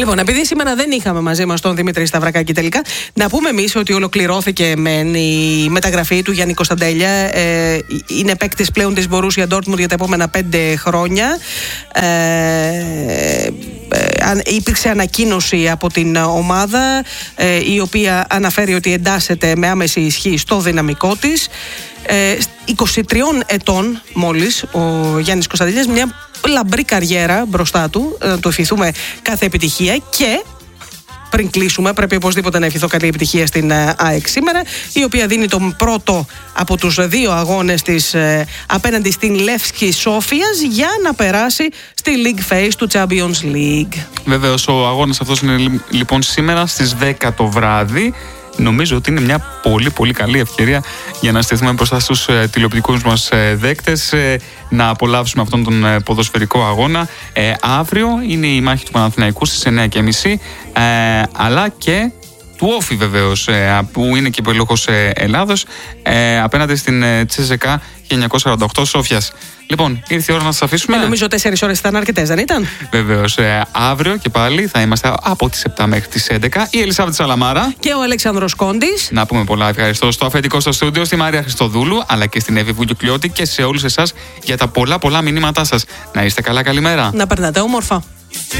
Λοιπόν, επειδή σήμερα δεν είχαμε μαζί μας τον Δημήτρη Σταυρακάκη τελικά, να πούμε εμείς ότι ολοκληρώθηκε η μεταγραφή του Γιάννη Κωνσταντέλια. Είναι παίκτης πλέον της Μπορούσια Ντόρτμουντ για τα επόμενα 5 χρόνια. Υπήρξε ανακοίνωση από την ομάδα, η οποία αναφέρει ότι εντάσσεται με άμεση ισχύ στο δυναμικό της. 23 ετών μόλις ο Γιάννης Κωνσταντέλιας, μια λαμπρή καριέρα μπροστά του, να του ευχηθούμε κάθε επιτυχία. Και πριν κλείσουμε, πρέπει οπωσδήποτε να ευχηθώ καλή επιτυχία στην ΑΕΚ σήμερα, η οποία δίνει τον πρώτο από τους 2 αγώνες της απέναντι στην Λεύσκη Σόφιας για να περάσει στη League Phase του Champions League. Βεβαίως, ο αγώνας αυτός είναι λοιπόν σήμερα στις 10 το βράδυ. Νομίζω ότι είναι μια πολύ πολύ καλή ευκαιρία για να στηθούμε μπροστά στους τηλεοπτικούς μας δέκτες, να απολαύσουμε αυτόν τον ποδοσφαιρικό αγώνα. Αύριο είναι η μάχη του Παναθηναϊκού στις 9:30, αλλά και του Όφη βεβαίως, που είναι και υπερλούχος Ελλάδος, απέναντι στην CSKA 1948 Σόφιας. Λοιπόν, ήρθε η ώρα να σας αφήσουμε. Νομίζω 4 ώρες ήταν αρκετές, δεν ήταν? Βεβαίως. Αύριο και πάλι θα είμαστε από τις 7 μέχρι τις 11. Η Ελισάβετ Σαλαμάρα και ο Αλέξανδρος Κόντης. Να πούμε πολλά ευχαριστώ στο αφεντικό στο στούντιο, στη Μαρία Χριστοδούλου, αλλά και στην Εύη Βουγιουκλιώτη και σε όλους εσάς για τα πολλά μηνύματά σας. Να είστε καλά, καλημέρα. Να περνάτε όμορφα.